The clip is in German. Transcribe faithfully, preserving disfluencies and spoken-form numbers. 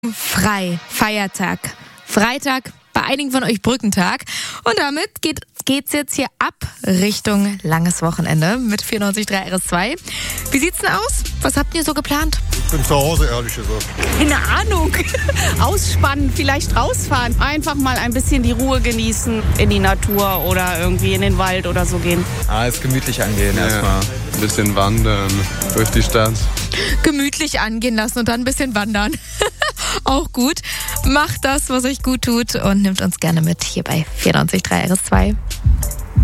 Frei, Feiertag, Freitag, bei einigen von euch Brückentag. Und damit geht, geht's jetzt hier ab Richtung langes Wochenende mit vierundneunzig Komma drei R S zwei. Wie sieht's denn aus? Was habt ihr so geplant? Ich bin zu Hause, ehrlich gesagt. Keine Ahnung. Ausspannen, vielleicht rausfahren. Einfach mal ein bisschen die Ruhe genießen, in die Natur oder irgendwie in den Wald oder so gehen. Alles gemütlich angehen ja, erstmal. Ein bisschen wandern durch die Stadt. Gemütlich angehen lassen und dann ein bisschen wandern. Auch gut. Macht das, was euch gut tut und nimmt uns gerne mit hier bei vierundneunzig Komma drei R S zwei.